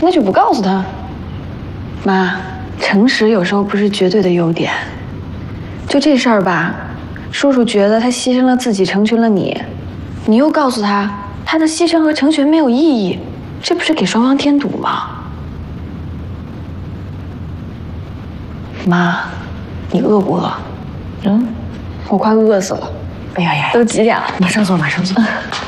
那就不告诉他。妈，诚实有时候不是绝对的优点。就这事儿吧，叔叔觉得他牺牲了自己，成全了你，你又告诉他他的牺牲和成全没有意义，这不是给双方添堵吗？妈，你饿不饿？我快饿死了。哎呀呀，都几点了？马上做，马上做。